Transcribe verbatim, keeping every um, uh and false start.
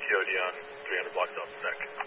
O D on three hundred block Delta Tech.